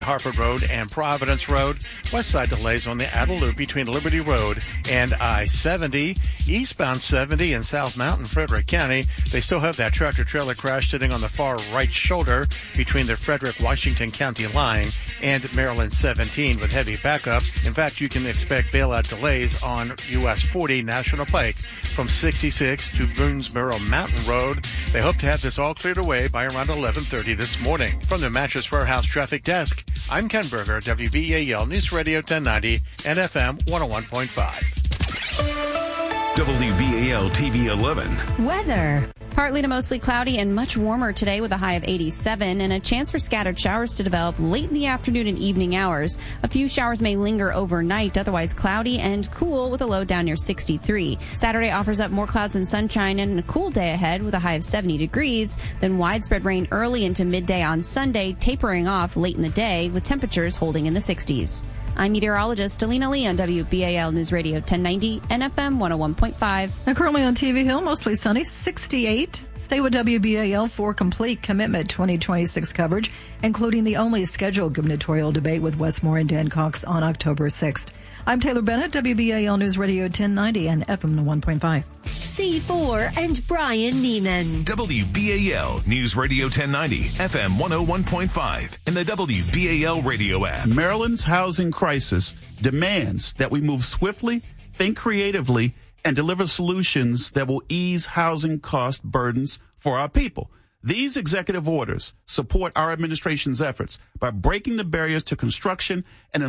Harford Road and Providence Road. West side delays on the Outer Loop between Liberty Road and I-70. Eastbound 70 in South Mountain, Frederick County. They still have that tractor-trailer crash sitting on the far right shoulder between the Frederick-Washington County line and Maryland 17 with heavy backups. In fact, you can expect bailout delays on US 40 National Pike from 66 to Boonesboro Mountain Road. They hope to have this all cleared away by around 11:30 this morning. From the Mattress Warehouse Traffic Desk, I'm Ken Berger, WBAL News Radio 1090 and FM 101.5. WBAL TV 11. Weather. Partly to mostly cloudy and much warmer today with a high of 87 and a chance for scattered showers to develop late in the afternoon and evening hours. A few showers may linger overnight, otherwise cloudy and cool with a low down near 63. Saturday offers up more clouds and sunshine and a cool day ahead with a high of 70 degrees. Then widespread rain early into midday on Sunday, tapering off late in the day with temperatures holding in the 60s. I'm meteorologist Alina Lee on WBAL News Radio 1090 and FM 101.5. And currently on TV Hill, mostly sunny, 68. Stay with WBAL for complete Commitment 2026 coverage, including the only scheduled gubernatorial debate with Westmore and Dan Cox on October 6th. I'm Taylor Bennett, WBAL News Radio 1090 and FM 101.5. C4 and Brian Neiman. WBAL News Radio 1090, FM 101.5, and the WBAL radio app. Maryland's housing crisis demands that we move swiftly, think creatively, and deliver solutions that will ease housing cost burdens for our people. These executive orders support our administration's efforts by breaking the barriers to construction and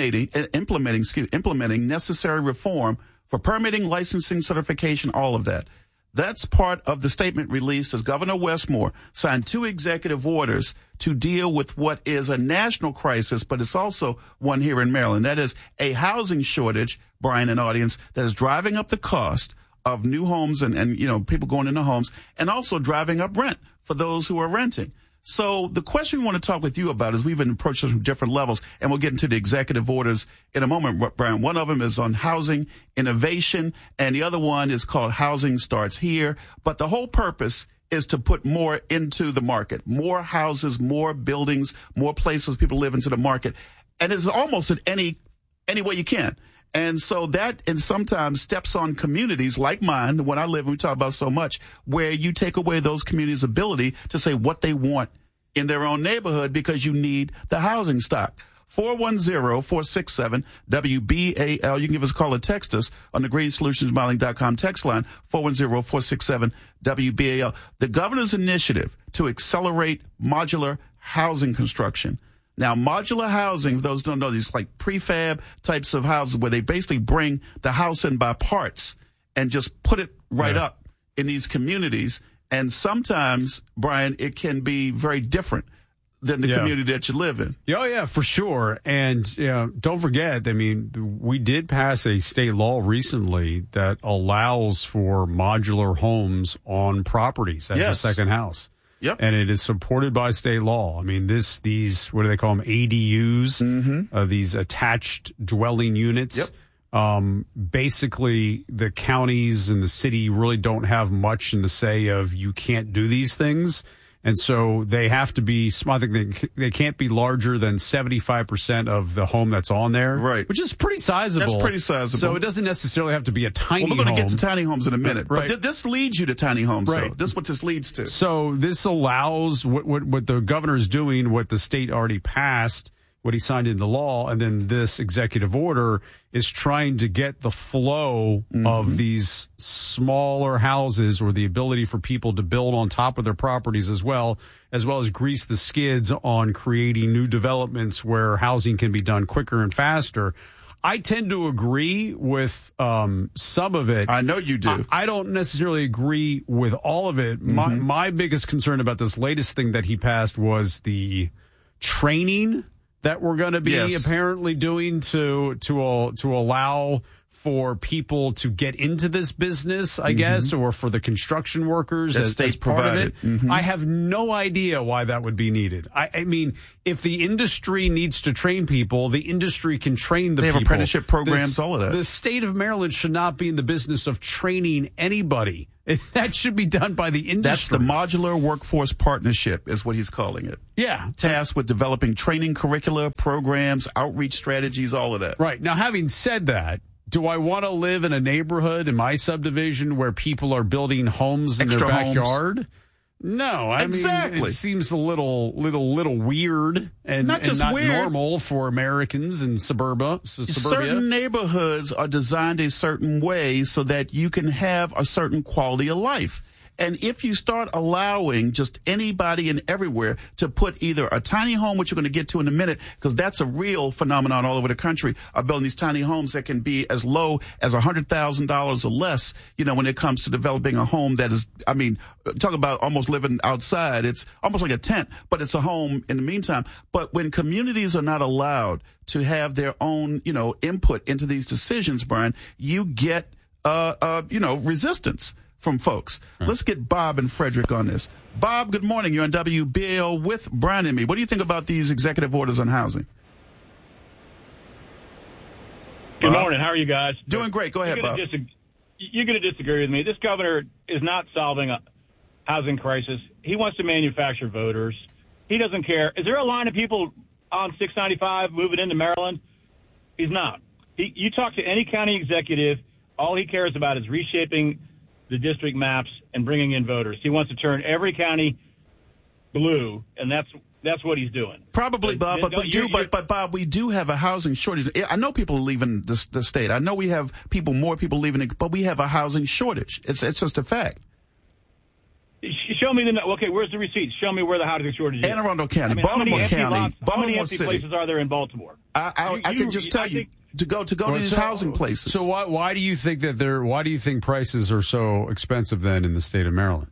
implementing necessary reform for permitting, licensing, certification, all of that. That's part of the statement released as Governor Westmore signed 2 executive orders to deal with what is a national crisis, but it's also one here in Maryland. That is a housing shortage, Brian and audience, that is driving up the cost of new homes and people going into homes, and also driving up rent for those who are renting. So the question we want to talk with you about is we've been approached from different levels, and we'll get into the executive orders in a moment, Brian. One of them is on housing innovation, and the other one is called Housing Starts Here. But the whole purpose is to put more into the market, more houses, more buildings, more places people live into the market. And it's almost in any way you can. And so that, and sometimes steps on communities like mine, the one I live in, we talk about so much, where you take away those communities' ability to say what they want in their own neighborhood because you need the housing stock. 410-467-WBAL. You can give us a call or text us on the GreenSolutionsModeling.com text line, 410-467-WBAL. The governor's initiative to accelerate modular housing construction. Now, modular housing, for those who don't know, these like prefab types of houses where they basically bring the house in by parts and just put it right up in these communities. And sometimes, Brian, it can be very different than the community that you live in. Oh, yeah, for sure. And don't forget, I mean, we did pass a state law recently that allows for modular homes on properties as a second house. Yep. And it is supported by state law. I mean, these, what do they call them? ADUs, these attached dwelling units. Yep. Basically, the counties and the city really don't have much in the say of you can't do these things. And so they have to be, I think they can't be larger than 75% of the home that's on there. Right. Which is pretty sizable. That's pretty sizable. So it doesn't necessarily have to be a tiny home. Well, we're going to get to tiny homes in a minute. Right. But this leads you to tiny homes, right. though. This is what this leads to. So this allows what the governor is doing, what the state already passed, what he signed into law, and then this executive order is trying to get the flow of these smaller houses or the ability for people to build on top of their properties as well as grease the skids on creating new developments where housing can be done quicker and faster. I tend to agree with some of it. I know you do. I don't necessarily agree with all of it. My biggest concern about this latest thing that he passed was the training that we're going to be apparently doing to allow for people to get into this business, I guess, or for the construction workers as part of it. I have no idea why that would be needed. I mean, if the industry needs to train people, the industry can train the people. They have apprenticeship programs, all of that. The state of Maryland should not be in the business of training anybody. That should be done by the industry. That's the Modular Workforce Partnership is what he's calling it. Yeah. Tasked with developing training curricula, programs, outreach strategies, all of that. Right. Now, having said that, do I want to live in a neighborhood in my subdivision where people are building homes in their backyard? No, I mean, it seems a little weird and not weird. Normal for Americans in suburbia. Certain neighborhoods are designed a certain way so that you can have a certain quality of life. And if you start allowing just anybody and everywhere to put either a tiny home, which you're going to get to in a minute, because that's a real phenomenon all over the country, of building these tiny homes that can be as low as $100,000 or less, when it comes to developing a home that is, I mean, talk about almost living outside. It's almost like a tent, but it's a home in the meantime. But when communities are not allowed to have their own, input into these decisions, Brian, you get, resistance from folks. Let's get Bob and Frederick on this. Bob, good morning. You're on WBAL with Brian and me. What do you think about these executive orders on housing? Good morning. How are you guys? Doing great. Go ahead, Bob. You're going to disagree with me. This governor is not solving a housing crisis. He wants to manufacture voters. He doesn't care. Is there a line of people on 695 moving into Maryland? He's not. You talk to any county executive, all he cares about is reshaping the district maps and bringing in voters. He wants to turn every county blue, and that's what he's doing. Probably, Bob, but Bob, we do have a housing shortage. I know people are leaving the state. I know we have more people leaving it, but we have a housing shortage. It's just a fact. Show me okay, where's the receipt? Show me where the housing shortage is. Anne Arundel County, Baltimore County, how many empty City. places are there in Baltimore? I can just tell you. To go to these housing places. So why do you think why do you think prices are so expensive then in the state of Maryland?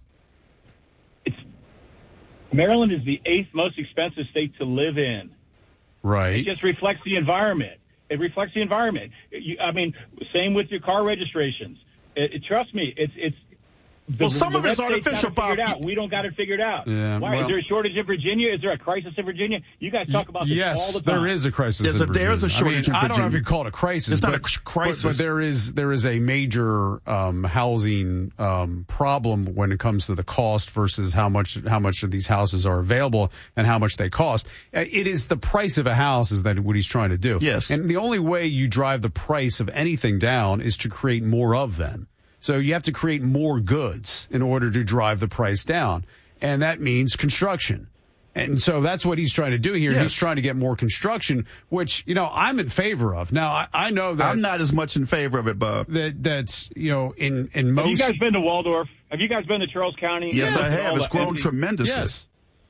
Maryland is the 8th most expensive state to live in. Right. It just reflects the environment. It reflects the environment. Same with your car registrations. Trust me, it's. Some of it is artificial, Bob. We don't got it figured out. Yeah, Why is there a shortage in Virginia? Is there a crisis in Virginia? You guys talk about this all the time. There is a crisis. There is a shortage in Virginia. I don't know if you call it a crisis. It's not a crisis, but there is a major housing problem when it comes to the cost versus how much of these houses are available and how much they cost. It is the price of a house is that what he's trying to do. Yes, and the only way you drive the price of anything down is to create more of them. So you have to create more goods in order to drive the price down. And that means construction. And so that's what he's trying to do here. Yes. He's trying to get more construction, which, I'm in favor of. Now, I know that... I'm not as much in favor of it, Bob. That's, in most... Have you guys been to Waldorf? Have you guys been to Charles County? Yes, I have. It's grown tremendously. Yes.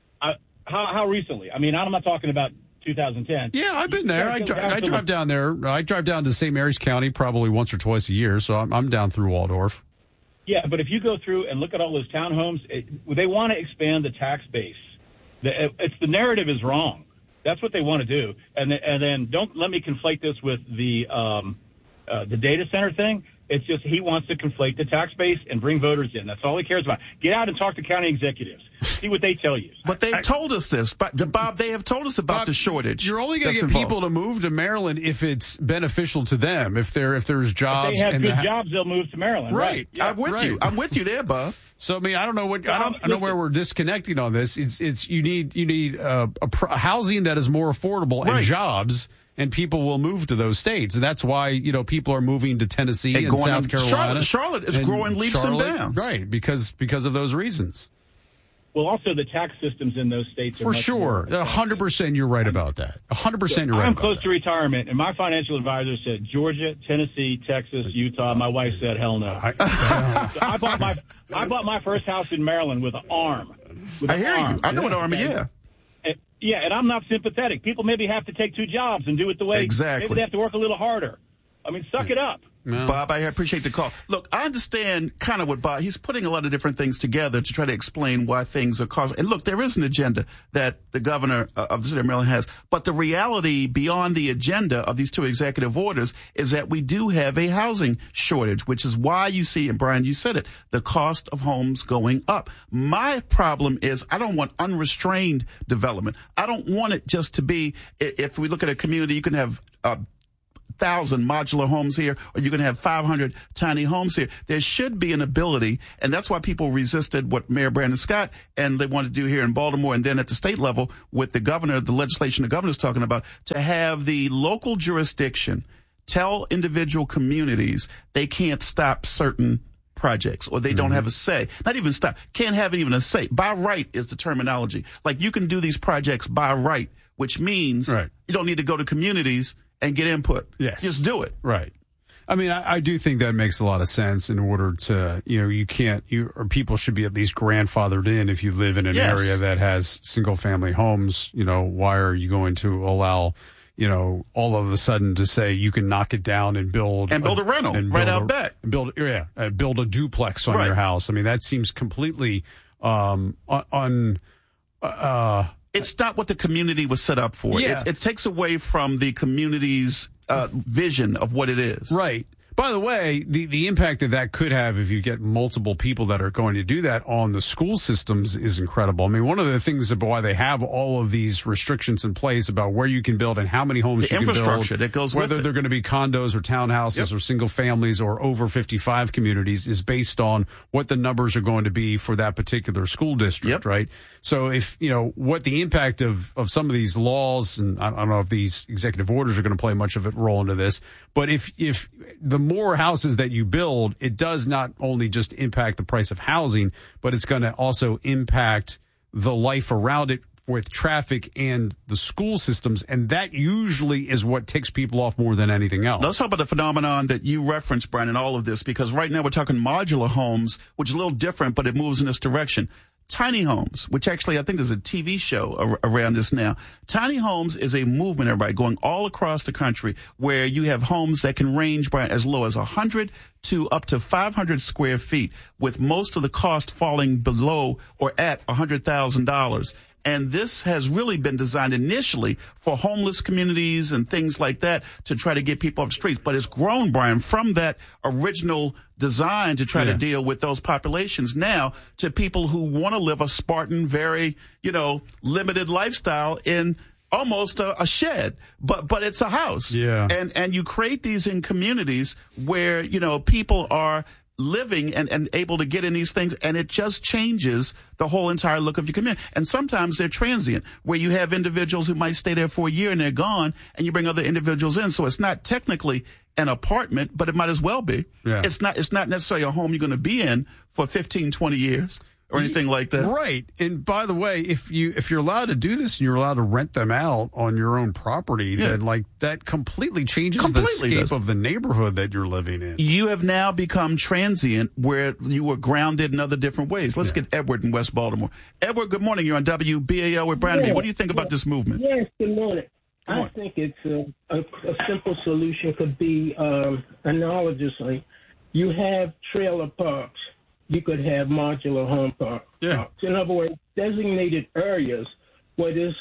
How recently? I'm not talking about 2010. Yeah, I've been there. I drive down there. I drive down to St. Mary's County probably once or twice a year, so I'm down through Waldorf. Yeah, but if you go through and look at all those townhomes, they want to expand the tax base. The narrative is wrong. That's what they want to do. And then don't let me conflate this with the data center thing. It's just he wants to conflate the tax base and bring voters in. That's all he cares about. Get out and talk to county executives. See what they tell you. But they've told us this. Bob, they have told us about the shortage. You're only going to get people to move to Maryland if it's beneficial to them. If there's jobs. If they have good jobs, they'll move to Maryland. Right. Yeah, I'm with you there, Bob. So, I don't know I don't know where we're disconnecting on this. It's you need a housing that is more affordable and jobs. And people will move to those states. And that's why, people are moving to Tennessee and South Carolina. Charlotte is growing leaps and bounds. Right, because of those reasons. Well, also the tax systems in those states are for sure. 100% you're right about that. 100% you're right. I'm close to retirement, and my financial advisor said Georgia, Tennessee, Texas, Utah. My wife said hell no. So I bought my first house in Maryland with an ARM. I hear you. I know an ARM, yeah. Yeah, and I'm not sympathetic. People maybe have to take 2 jobs and do it the way. Exactly. Maybe they have to work a little harder. Suck it up. No. Bob, I appreciate the call. Look, I understand kind of what Bob, he's putting a lot of different things together to try to explain why things are causing. And look, there is an agenda that the governor of the state of Maryland has. But the reality beyond the agenda of these two executive orders is that we do have a housing shortage, which is why you see, and Brian, you said it, the cost of homes going up. My problem is I don't want unrestrained development. I don't want it just to be, if we look at a community, you can have 1,000 modular homes here, or you can have 500 tiny homes here. There should be an ability, and that's why people resisted what Mayor Brandon Scott and they want to do here in Baltimore, and then at the state level with the governor, the legislation the governor's talking about, to have the local jurisdiction tell individual communities they can't stop certain projects, or they don't have a say. Not even stop. Can't have even a say. By right is the terminology. Like, you can do these projects by right, which means you don't need to go to communities and get input. Yes. Just do it. Right. I mean, I do think that makes a lot of sense in order to, or people should be at least grandfathered in if you live in an area that has single family homes. Why are you going to allow, all of a sudden to say you can knock it down and build a rental right out back. Build a duplex on your house. I mean, that seems completely, it's not what the community was set up for. Yeah. It takes away from the community's vision of what it is. Right. By the way, the impact that could have if you get multiple people that are going to do that on the school systems is incredible. I mean, one of the things about why they have all of these restrictions in place about where you can build and how many homes you can build, infrastructure that goes with it, whether they're going to be condos or townhouses or single families or over 55 communities, is based on what the numbers are going to be for that particular school district, right? So if, what the impact of some of these laws, and I don't know if these executive orders are going to play much of a role into this, but if the more houses that you build, it does not only just impact the price of housing, but it's going to also impact the life around it with traffic and the school systems. And that usually is what ticks people off more than anything else. Let's talk about the phenomenon that you referenced, Brian, in all of this, because right now we're talking modular homes, which is a little different, but it moves in this direction. Tiny homes, which actually I think there's a TV show around this now. Tiny homes is a movement, everybody, going all across the country where you have homes that can range, Brian, as low as 100 to up to 500 square feet, with most of the cost falling below or at $100,000. And this has really been designed initially for homeless communities and things like that to try to get people off the streets. But it's grown, Brian, from that original design to try to deal with those populations now to people who want to live a Spartan, very, limited lifestyle in almost a shed, but it's a house. Yeah. And you create these in communities where, people are living and able to get in these things, and it just changes the whole entire look of your community. And sometimes they're transient, where you have individuals who might stay there for a year and they're gone, and you bring other individuals in. So it's not technically an apartment, but it might as well be. Yeah. It's not necessarily a home you're going to be in for 15, 20 years. Or anything like that. Right. And by the way, if you're allowed to do this and you're allowed to rent them out on your own property, then that completely changes the scape of the neighborhood that you're living in. You have now become transient where you were grounded in other different ways. Let's get Edward in West Baltimore. Edward, good morning. You're on WBAL with Brandon. What do you think about this movement? Yes, good morning. I think it's a simple solution could be analogously. You have trailer parks. You could have modular home parks. Yeah. In other words, designated areas where these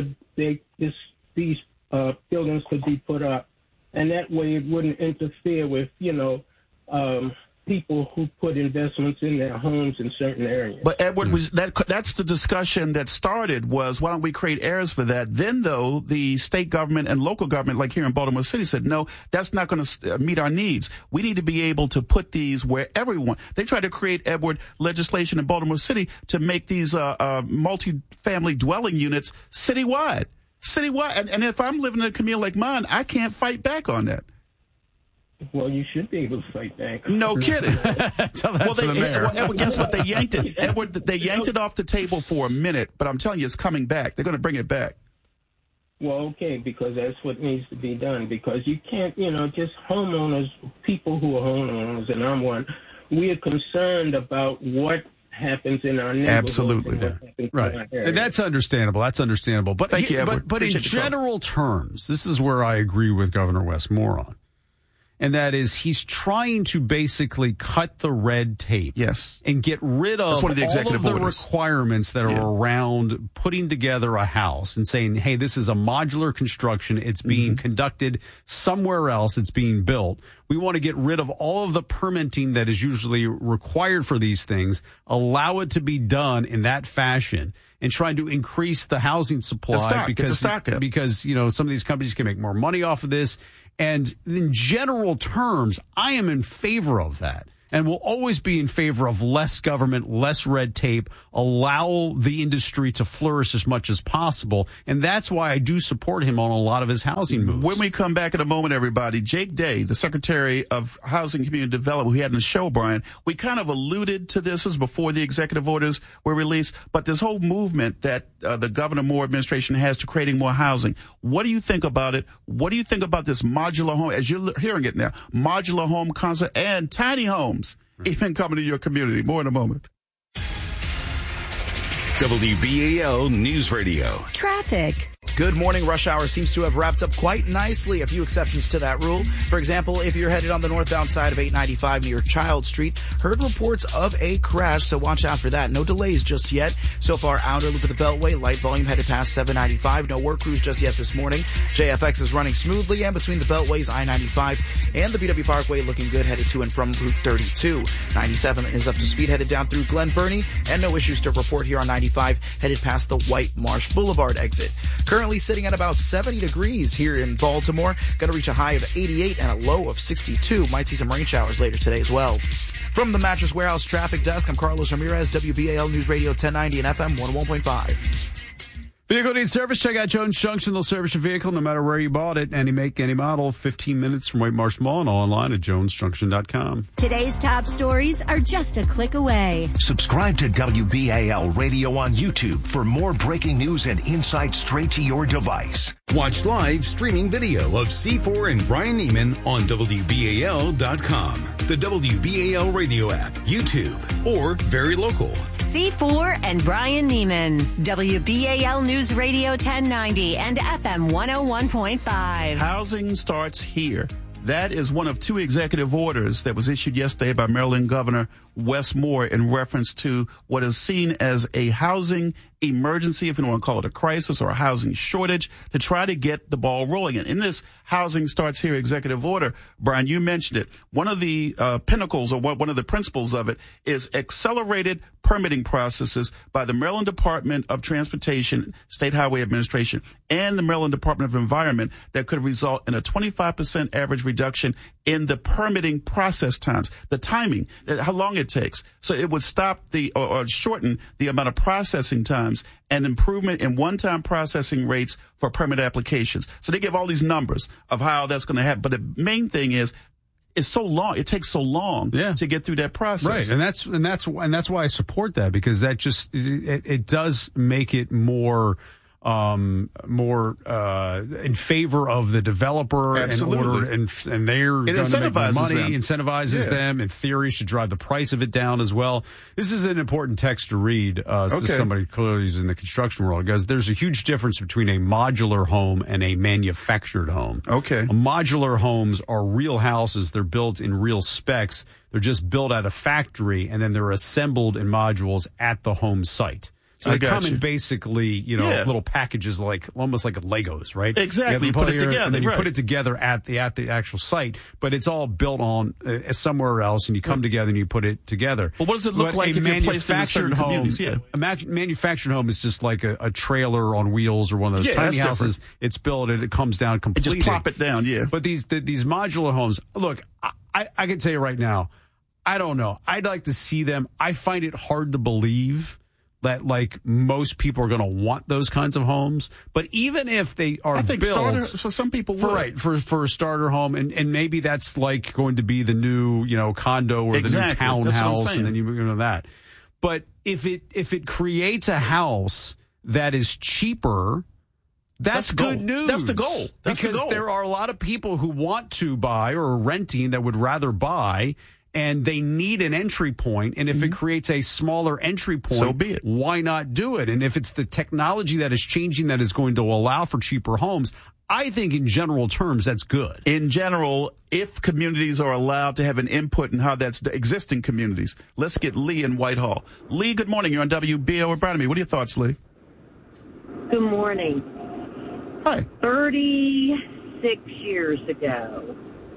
buildings could be put up, and that way it wouldn't interfere with people who put investments in their homes in certain areas. But Edward, that's the discussion that started, was why don't we create areas for that? Then, though, the state government and local government, like here in Baltimore City, said, no, that's not going to meet our needs. We need to be able to put these where everyone. They tried to create, Edward, legislation in Baltimore City to make these multi-family dwelling units citywide. And if I'm living in a community like mine, I can't fight back on that. Well, you should be able to fight back. No kidding. Tell that to the mayor. Edward, guess what? They yanked it. Edward, they yanked it off the table for a minute, but I'm telling you, it's coming back. They're going to bring it back. Well, okay, because that's what needs to be done. Because you can't, just homeowners, people who are homeowners, and I'm one, we are concerned about what happens in our neighborhood. Absolutely. Right. And that's understandable. But thank you, Edward. But in general terms, this is where I agree with Governor Wes Moore on. And that is, he's trying to basically cut the red tape. Yes. And get rid of one of the executive all of the orders. requirements that are around putting together a house and saying, hey, this is a modular construction. It's being conducted somewhere else. It's being built. We want to get rid of all of the permitting that is usually required for these things, allow it to be done in that fashion, and trying to increase the housing supply because some of these companies can make more money off of this. And in general terms, I am in favor of that and will always be in favor of less government, less red tape, allow the industry to flourish as much as possible. And that's why I do support him on a lot of his housing moves. When we come back in a moment, everybody, Jake Day, the Secretary of Housing and Community Development, who we had in the show, Brian, we kind of alluded to this as before the executive orders were released, but this whole movement that the Governor Moore administration has to creating more housing. What do you think about it? What do you think about this modular home, as you're hearing it now, modular home concept and tiny homes even coming to your community? More in a moment. WBAL News Radio. Traffic. Good morning. Rush hour seems to have wrapped up quite nicely. A few exceptions to that rule. For example, if you're headed on the northbound side of 895 near Child Street, heard reports of a crash, so watch out for that. No delays just yet. So far, outer loop of the Beltway, light volume headed past 795. No work crews just yet this morning. JFX is running smoothly, and between the Beltways, I-95 and the BW Parkway looking good, headed to and from Route 32. 97 is up to speed, headed down through Glen Burnie, and no issues to report here on 95, headed past the White Marsh Boulevard exit. Currently sitting at about 70 degrees here in Baltimore. Going to reach a high of 88 and a low of 62. Might see some rain showers later today as well. From the Mattress Warehouse Traffic Desk, I'm Carlos Ramirez, WBAL News Radio 1090 and FM 101.5. Vehicle needs service? Check out Jones Junction. They'll service your vehicle no matter where you bought it. Any make, any model. 15 minutes from White Marsh Mall and online at jonesjunction.com. Today's top stories are just a click away. Subscribe to WBAL Radio on YouTube for more breaking news and insight straight to your device. Watch live streaming video of C4 and Brian Neiman on WBAL.com, the WBAL radio app, YouTube, or very local. C4 and Brian Neiman, WBAL News Radio 1090 and FM 101.5. Housing starts here. That is one of two executive orders that was issued yesterday by Maryland Governor Wes Moore in reference to what is seen as a housing emergency, if you want to call it a crisis or a housing shortage, to try to get the ball rolling. And in this Housing Starts Here executive order, Brian, you mentioned it. One of the pinnacles or one of the principles of it is accelerated permitting processes by the Maryland Department of Transportation, State Highway Administration, and the Maryland Department of Environment that could result in a 25% average reduction in the permitting process times, the timing, how long it takes. So it would stop or shorten the amount of processing times and improvement in one-time processing rates for permit applications. So they give all these numbers of how that's going to happen. But the main thing is, it's so long. It takes so long to get through that process. Right. And that's why I support that, because that just, it does make it more in favor of the developer. Absolutely. and they're going to make more money, incentivizes them, in theory should drive the price of it down as well. This is an important text to read. This is somebody clearly who's in the construction world, because there's a huge difference between a modular home and a manufactured home. Okay. Modular homes are real houses. They're built in real specs. They're just built at a factory, and then they're assembled in modules at the home site. So they come in basically, little packages, almost like Legos, right? Exactly. You put it together. And then you put it together at the actual site, but it's all built on somewhere else, and you come together and you put it together. Well, what does it look like if you're placed in certain communities? Yeah. A manufactured home is just like a trailer on wheels or one of those tiny houses. Different. It's built and it comes down completely. Just plop it down, But these modular homes, look, I can tell you right now, I don't know. I'd like to see them. I find it hard to believe that most people are going to want those kinds of homes. But even if they are built, for some people, for a starter home, and maybe that's going to be the new condo or the new townhouse, and then you know that. But if it creates a house that is cheaper, that's good news. That's the goal. Because there are a lot of people who want to buy or are renting that would rather buy, and they need an entry point. And if it creates a smaller entry point, so be it. Why not do it? And if it's the technology that is changing that is going to allow for cheaper homes, I think in general terms, that's good. In general, if communities are allowed to have an input in how that's the existing communities. Let's get Lee in Whitehall. Lee, good morning. You're on WBAL with Brian. What are your thoughts, Lee? Good morning. Hi. 36 years ago,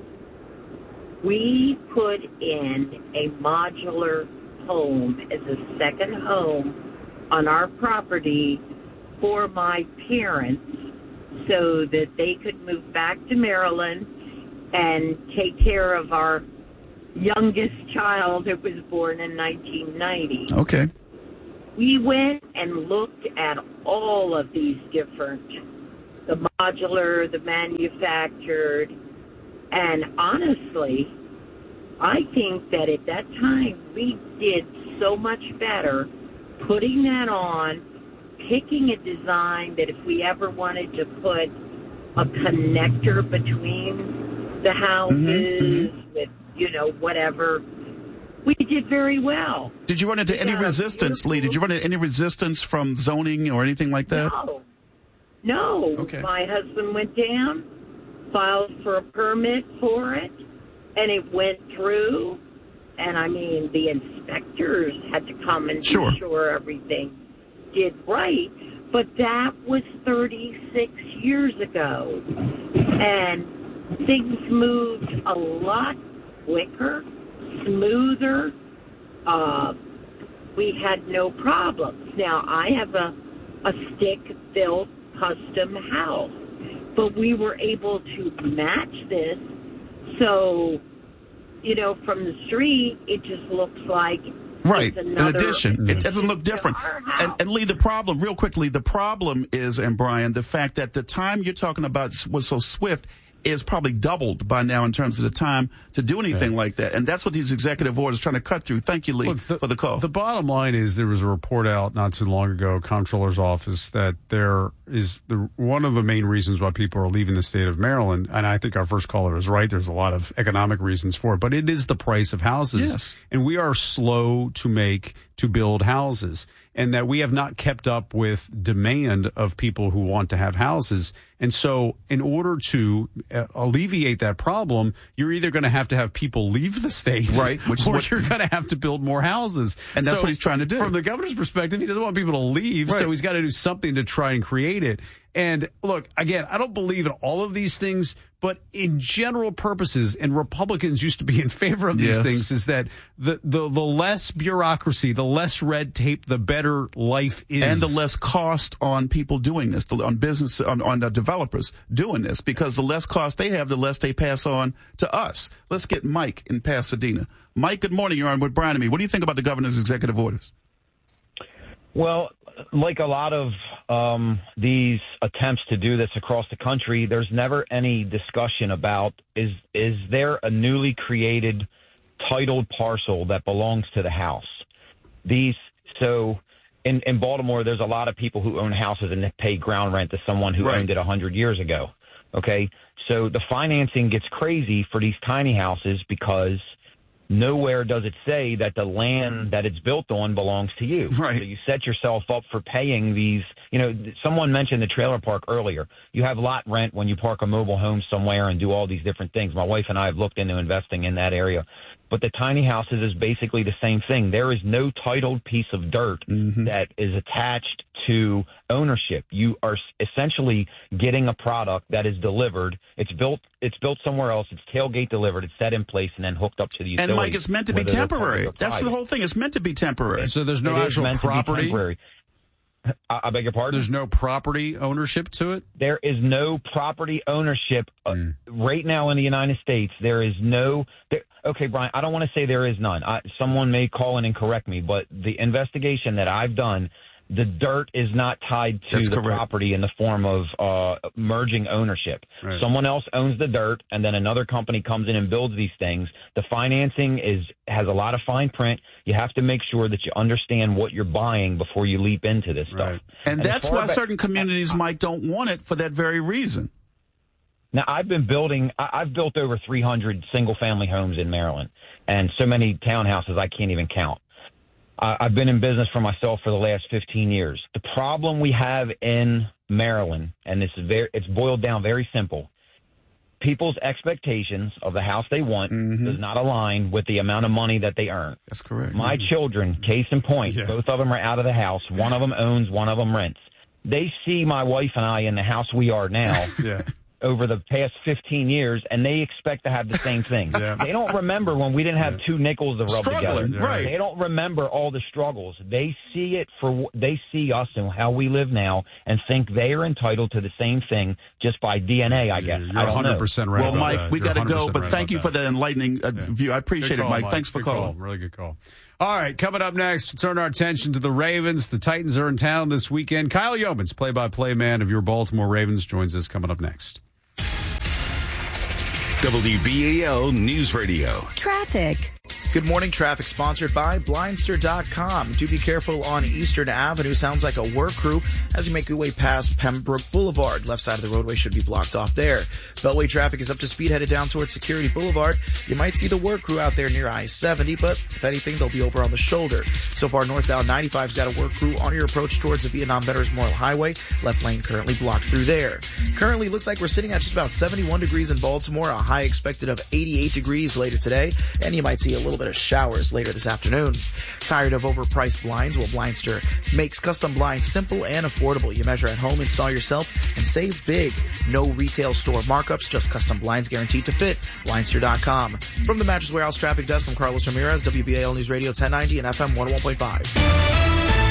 we put in a modular home as a second home on our property for my parents so that they could move back to Maryland and take care of our youngest child who was born in 1990. Okay. We went and looked at all of these different, the modular, the manufactured, and honestly, I think that at that time we did so much better putting that on, picking a design that if we ever wanted to put a connector between the houses with, whatever, we did very well. Did you run into any resistance, Lee? Did you run into any resistance from zoning or anything like that? No. Okay. My husband went down, filed for a permit for it, and it went through. And, the inspectors had to come and be sure everything did right. But that was 36 years ago. And things moved a lot quicker, smoother. We had no problems. Now, I have a stick-built custom house, but we were able to match this. So, from the street, it just looks like right. In addition, it doesn't look different. And Lee, the problem is, and Brian, the fact that the time you're talking about was so swift is probably doubled by now in terms of the time to do anything like that. And that's what these executive orders are trying to cut through. Thank you, Lee, for the call. The bottom line is there was a report out not too long ago, Comptroller's Office, that there is one of the main reasons why people are leaving the state of Maryland, and I think our first caller is right, there's a lot of economic reasons for it, but it is the price of houses. Yes. And we are slow to build houses, and that we have not kept up with demand of people who want to have houses. And so in order to alleviate that problem, you're either going to have people leave the state, right, or you're going to have to build more houses. And that's what he's trying to do. From the governor's perspective, he doesn't want people to leave, so he's got to do something to try and create it. And look, again, I don't believe in all of these things, but in general purposes, and Republicans used to be in favor of these things, is that the less bureaucracy, the less red tape, the better life is. And the less cost on people doing this, on business, on the developers doing this, because the less cost they have, the less they pass on to us. Let's get Mike in Pasadena. Mike, good morning. You're on with Brian and me. What do you think about the governor's executive orders? Well, like a lot of these attempts to do this across the country, there's never any discussion about is there a newly created titled parcel that belongs to the house? So in Baltimore, there's a lot of people who own houses and pay ground rent to someone who owned it 100 years ago. Okay, so the financing gets crazy for these tiny houses because nowhere does it say that the land that it's built on belongs to you. Right. So you set yourself up for paying these, someone mentioned the trailer park earlier. You have lot rent when you park a mobile home somewhere and do all these different things. My wife and I have looked into investing in that area. But the tiny houses is basically the same thing. There is no titled piece of dirt that is attached to ownership. You are essentially getting a product that is delivered. It's built somewhere else. It's tailgate delivered. It's set in place and then hooked up to the utility. And Mike, it's meant to be temporary. That's the whole thing. It's meant to be temporary. So there's no actual property. I beg your pardon? There's no property ownership to it? There is no property ownership. Right now in the United States, there is no... Okay, Brian, I don't want to say there is none. Someone may call in and correct me, but the investigation that I've done, the dirt is not tied to the property in the form of merging ownership. Right. Someone else owns the dirt, and then another company comes in and builds these things. The financing has a lot of fine print. You have to make sure that you understand what you're buying before you leap into this stuff. And that's why certain communities, Mike, don't want it for that very reason. Now, I've built over 300 single-family homes in Maryland, and so many townhouses I can't even count. I've been in business for myself for the last 15 years. The problem we have in Maryland, and it's boiled down very simple. People's expectations of the house they want does not align with the amount of money that they earn. That's correct. My children, case in point, both of them are out of the house. One of them owns, one of them rents. They see my wife and I in the house we are now over the past 15 years, and they expect to have the same thing. They don't remember when we didn't have two nickels to rub together. Right. They don't remember all the struggles. They see they see us and how we live now and think they are entitled to the same thing just by DNA, I guess. You're 100% right. Well, Mike, we got to go, but thank you for that enlightening view. I appreciate it, Mike. Thanks for calling. Really good call. All right, coming up next, turn our attention to the Ravens. The Titans are in town this weekend. Kyle Yeomans, play-by-play man of your Baltimore Ravens, joins us coming up next. WBAL News Radio. Traffic. Good morning. Traffic sponsored by Blindster.com. Do be careful on Eastern Avenue. Sounds like a work crew as you make your way past Pembroke Boulevard. Left side of the roadway should be blocked off there. Beltway traffic is up to speed headed down towards Security Boulevard. You might see the work crew out there near I-70, but if anything, they'll be over on the shoulder. So far, northbound 95's got a work crew on your approach towards the Vietnam Veterans Memorial Highway. Left lane currently blocked through there. Currently, looks like we're sitting at just about 71 degrees in Baltimore, a high expected of 88 degrees later today, and you might see a little bit of showers later this afternoon. Tired of overpriced blinds? Well, Blindster makes custom blinds simple and affordable. You measure at home, install yourself, and save big. No retail store markups, just custom blinds guaranteed to fit. Blindster.com. From the Mattress Warehouse Traffic Desk, I'm Carlos Ramirez, WBAL News Radio 1090 and FM 101.5.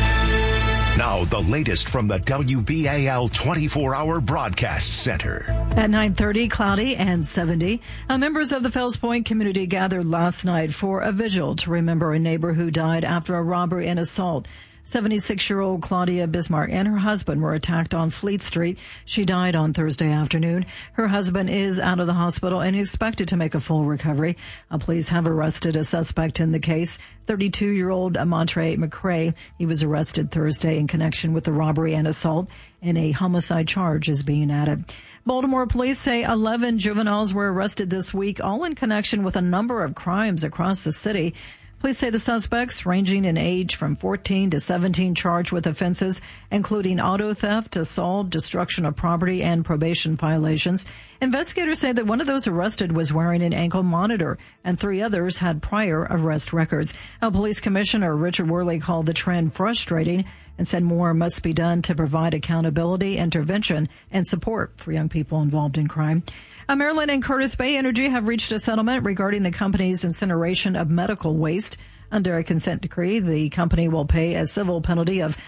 Now, the latest from the WBAL 24-hour broadcast center. At 9:30, cloudy and 70. Members of the Fells Point community gathered last night for a vigil to remember a neighbor who died after a robbery and assault. 76-year-old Claudia Bismarck and her husband were attacked on Fleet Street. She died on Thursday afternoon. Her husband is out of the hospital and expected to make a full recovery. Police have arrested a suspect in the case, 32-year-old Montre McCrae. He was arrested Thursday in connection with the robbery and assault, and a homicide charge is being added. Baltimore police say 11 juveniles were arrested this week, all in connection with a number of crimes across the city. Police say the suspects, ranging in age from 14 to 17, charged with offenses including auto theft, assault, destruction of property, and probation violations. Investigators say that one of those arrested was wearing an ankle monitor, and 3 others had prior arrest records. Police Commissioner Richard Worley called the trend frustrating and said more must be done to provide accountability, intervention, and support for young people involved in crime. Maryland and Curtis Bay Energy have reached a settlement regarding the company's incineration of medical waste. Under a consent decree, the company will pay a civil penalty of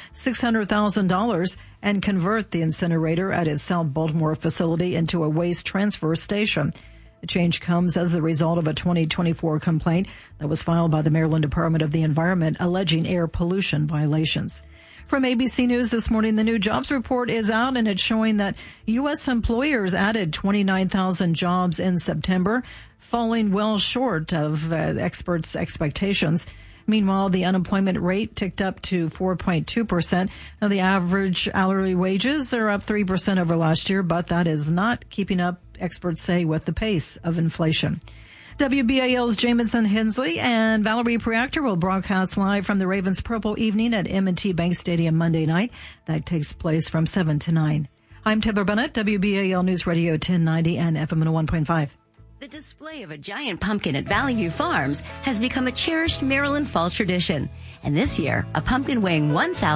$600,000 and convert the incinerator at its South Baltimore facility into a waste transfer station. The change comes as a result of a 2024 complaint that was filed by the Maryland Department of the Environment alleging air pollution violations. From ABC News this morning, the new jobs report is out, and it's showing that U.S. employers added 29,000 jobs in September, falling well short of experts' expectations. Meanwhile, the unemployment rate ticked up to 4.2%. Now, the average hourly wages are up 3% over last year, but that is not keeping up, experts say, with the pace of inflation. WBAL's Jamison Hensley and Valerie Priactor will broadcast live from the Ravens Purple Evening at M&T Bank Stadium Monday night. That takes place from 7 to 9. I'm Taylor Bennett, WBAL News Radio 1090 and FM 101.5. The display of a giant pumpkin at Valley View Farms has become a cherished Maryland fall tradition. And this year, a pumpkin weighing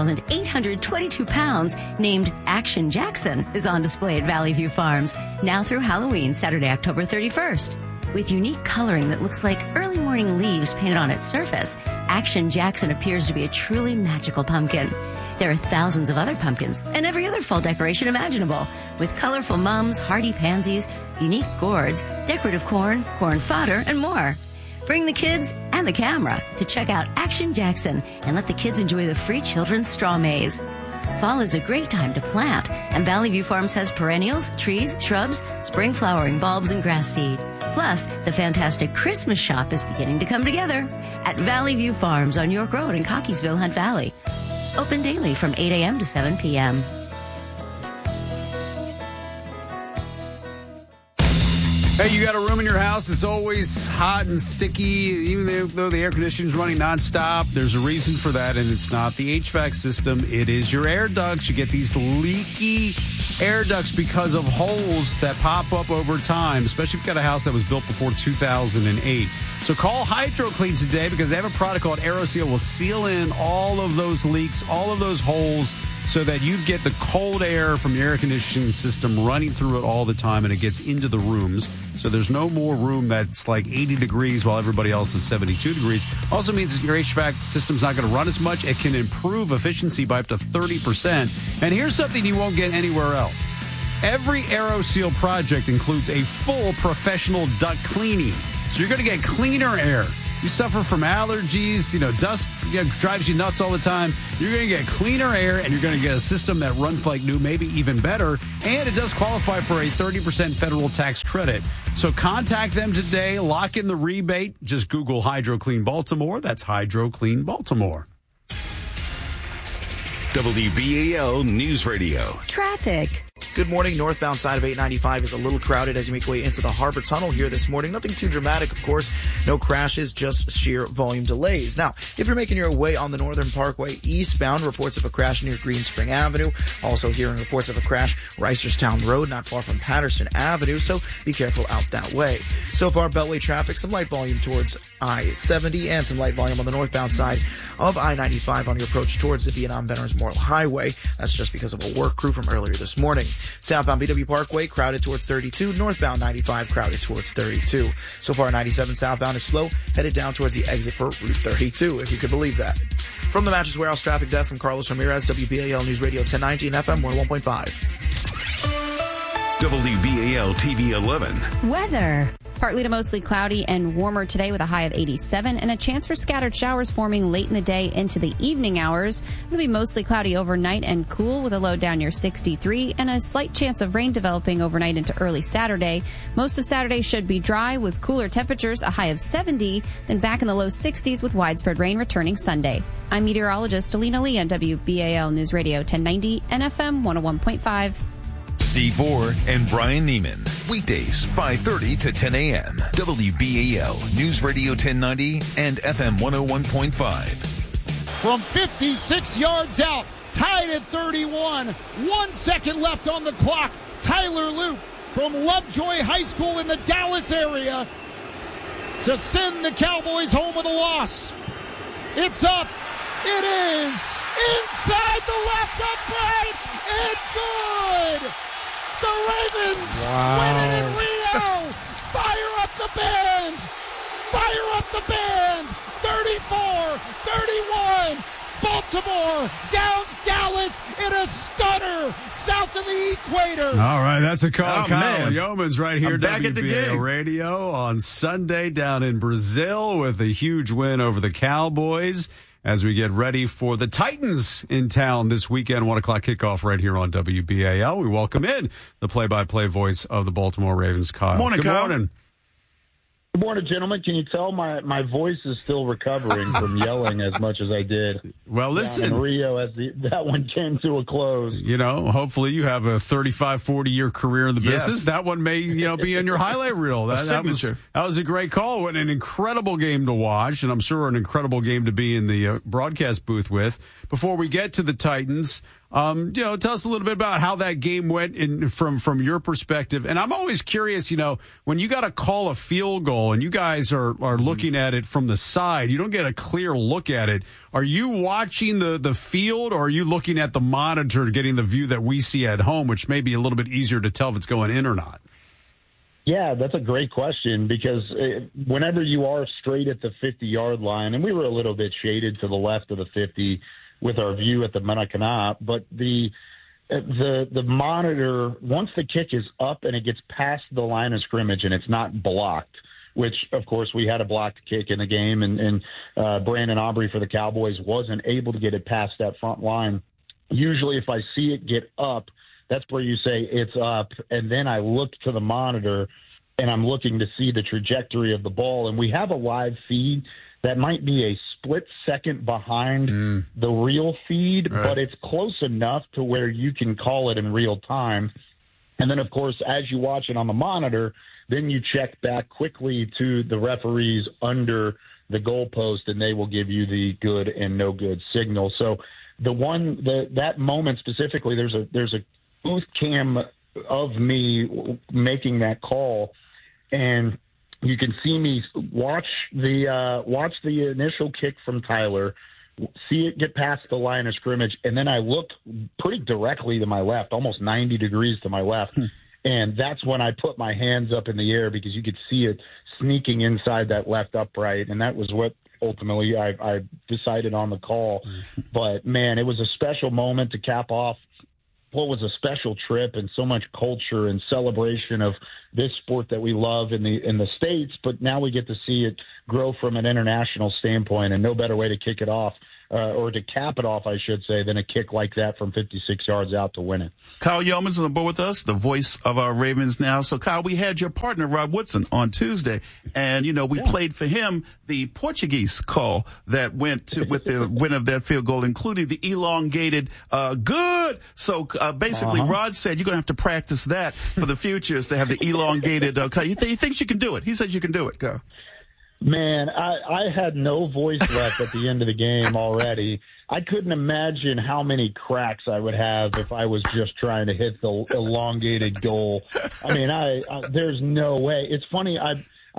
1,822 pounds named Action Jackson is on display at Valley View Farms now through Halloween, Saturday, October 31st. With unique coloring that looks like early morning leaves painted on its surface, Action Jackson appears to be a truly magical pumpkin. There are thousands of other pumpkins and every other fall decoration imaginable, with colorful mums, hardy pansies, unique gourds, decorative corn, corn fodder, and more. Bring the kids and the camera to check out Action Jackson and let the kids enjoy the free children's straw maze. Fall is a great time to plant, and Valley View Farms has perennials, trees, shrubs, spring flowering bulbs, and grass seed. Plus, the fantastic Christmas shop is beginning to come together at Valley View Farms on York Road in Cockeysville, Hunt Valley. Open daily from 8 a.m. to 7 p.m. Hey, you got a room in your house that's always hot and sticky, even though the air conditioning is running nonstop. There's a reason for that, and it's not the HVAC system. It is your air ducts. You get these leaky air ducts because of holes that pop up over time, especially if you've got a house that was built before 2008. So call HydroClean today because they have a product called AeroSeal. Will seal in all of those leaks, all of those holes, so that you get the cold air from your air conditioning system running through it all the time, and it gets into the rooms. So there's no more room that's like 80 degrees while everybody else is 72 degrees. Also means your HVAC system's not going to run as much. It can improve efficiency by up to 30%. And here's something you won't get anywhere else. Every AeroSeal project includes a full professional duct cleaning. So you're going to get cleaner air. You suffer from allergies, dust drives you nuts all the time. You're going to get cleaner air, and you're going to get a system that runs like new, maybe even better. And it does qualify for a 30% federal tax credit. So contact them today. Lock in the rebate. Just Google HydroClean Baltimore. That's HydroClean Baltimore. WBAL News Radio. Traffic. Good morning. Northbound side of 895 is a little crowded as you make your way into the Harbor Tunnel here this morning. Nothing too dramatic, of course. No crashes, just sheer volume delays. Now, if you're making your way on the Northern Parkway eastbound, reports of a crash near Green Spring Avenue. Also hearing reports of a crash Reisterstown Road, not far from Patterson Avenue, so be careful out that way. So far, Beltway traffic, some light volume towards I-70 and some light volume on the northbound side of I-95 on your approach towards the Vietnam Veterans Memorial Highway. That's just because of a work crew from earlier this morning. Southbound BW Parkway crowded towards 32. Northbound 95 crowded towards 32. So far 97 southbound is slow, headed down towards the exit for Route 32, if you could believe that. From the Mattress Warehouse Traffic Desk, I'm Carlos Ramirez, WBAL News Radio 1090 and FM 101.5. WBAL TV 11. Weather. Partly to mostly cloudy and warmer today with a high of 87 and a chance for scattered showers forming late in the day into the evening hours. It'll be mostly cloudy overnight and cool with a low down near 63 and a slight chance of rain developing overnight into early Saturday. Most of Saturday should be dry with cooler temperatures, a high of 70, then back in the low 60s with widespread rain returning Sunday. I'm meteorologist Alina Lee on WBAL News Radio 1090 and FM 101.5. C4 and Brian Neiman. Weekdays, 5:30 to 10 a.m. WBAL News Radio 1090 and FM 101.5. From 56 yards out, tied at 31. 1 second left on the clock. Tyler Loop from Lovejoy High School in the Dallas area to send the Cowboys home with a loss. It's up. It is inside the left upright and good. The Ravens win it in Rio. Fire up the band. Fire up the band. 34-31. Baltimore downs Dallas in a stunner south of the equator. All right, that's a call. Kyle man. Yeomans right here, I'm back at the WBAL gig. Radio on Sunday down in Brazil with a huge win over the Cowboys as we get ready for the Titans in town this weekend. 1 o'clock kickoff right here on WBAL. We welcome in the play-by-play voice of the Baltimore Ravens, Kyle. Morning, Good Kyle. morning. Good morning, gentlemen. Can you tell my voice is still recovering from yelling as much as I did? Well, listen. Down in Rio as that one came to a close. Hopefully you have a 35, 40-year career in the Yes. business. That one may, be in your highlight reel. That was a great call and an incredible game to watch, and I'm sure an incredible game to be in the broadcast booth with. Before we get to the Titans, tell us a little bit about how that game went from your perspective. And I'm always curious, when you got to call a field goal and you guys are looking at it from the side, you don't get a clear look at it. Are you watching the field, or are you looking at the monitor, getting the view that we see at home, which may be a little bit easier to tell if it's going in or not? Yeah, that's a great question because whenever you are straight at the 50-yard line, and we were a little bit shaded to the left of the 50 with our view at the Maracanã, but the monitor, once the kick is up and it gets past the line of scrimmage and it's not blocked, which, of course, we had a blocked kick in the game, and Brandon Aubrey for the Cowboys wasn't able to get it past that front line. Usually if I see it get up, that's where you say it's up, and then I look to the monitor, and I'm looking to see the trajectory of the ball. And we have a live feed that might be a split second behind the real feed, right, but it's close enough to where you can call it in real time. And then, of course, as you watch it on the monitor, then you check back quickly to the referees under the goalpost, and they will give you the good and no good signal. So that moment specifically, there's a booth cam of me making that call, and you can see me watch the initial kick from Tyler, see it get past the line of scrimmage, and then I looked pretty directly to my left, almost 90 degrees to my left, and that's when I put my hands up in the air because you could see it sneaking inside that left upright, and that was what ultimately I decided on the call. But, man, it was a special moment to cap off what was a special trip and so much culture and celebration of this sport that we love in the States, but now we get to see it grow from an international standpoint, and no better way to kick it off, or to cap it off, I should say, than a kick like that from 56 yards out to win it. Kyle Yeomans on board with us, the voice of our Ravens now. So, Kyle, we had your partner, Rod Woodson, on Tuesday, and, we played for him the Portuguese call that went with the win of that field goal, including the elongated good. So, basically, Rod said you're going to have to practice that for the future, is to have the elongated he thinks you can do it. He says you can do it, Kyle. Man, I had no voice left at the end of the game already. I couldn't imagine how many cracks I would have if I was just trying to hit the elongated goal. I mean, there's no way. It's funny. I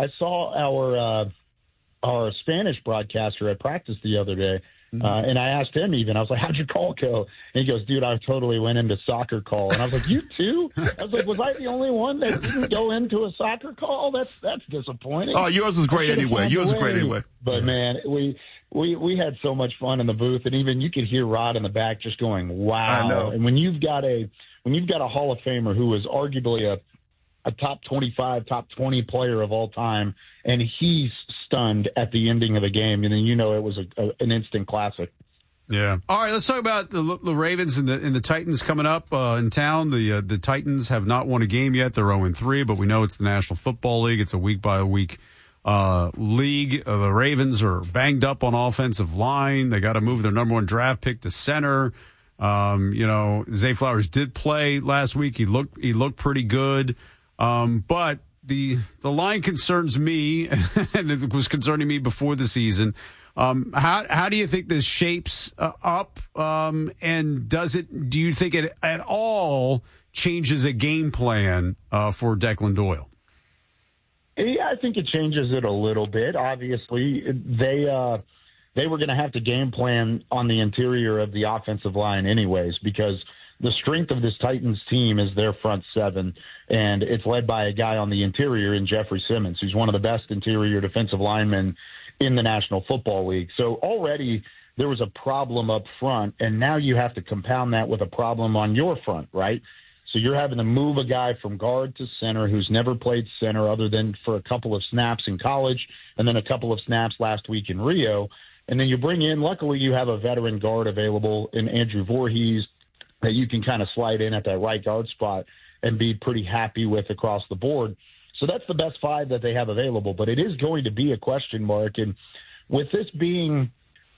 saw our Spanish broadcaster at practice the other day, and I asked him I was like, how'd your call go? And he goes, dude, I totally went into soccer call. And I was like, you too? I was like, was I the only one that didn't go into a soccer call? That's disappointing. Oh, yours was great anyway. But, man, we had so much fun in the booth, and even you could hear Rod in the back just going, wow. I know. And when you've got a Hall of Famer who is arguably a top 25, top 20 player of all time, and he's stunned at the ending of the game, and then it was an instant classic. Yeah. All right, let's talk about the Ravens and the Titans coming up in town. The Titans have not won a game yet. They're 0-3, but we know it's the National Football League. It's a week-by-week league. The Ravens are banged up on offensive line. They got to move their number one draft pick to center. Zay Flowers did play last week. He looked pretty good. But the line concerns me, and it was concerning me before the season. How do you think this shapes up? And do you think it at all changes a game plan for Declan Doyle? Yeah, I think it changes it a little bit. Obviously, they were going to have to game plan on the interior of the offensive line anyways, because the strength of this Titans team is their front seven, and it's led by a guy on the interior in Jeffrey Simmons, who's one of the best interior defensive linemen in the National Football League. So already there was a problem up front, and now you have to compound that with a problem on your front, right? So you're having to move a guy from guard to center who's never played center other than for a couple of snaps in college and then a couple of snaps last week in Rio. And then you bring in, luckily you have a veteran guard available in Andrew Voorhees that you can kind of slide in at that right guard spot and be pretty happy with across the board. So that's the best five that they have available, but it is going to be a question mark. And with this being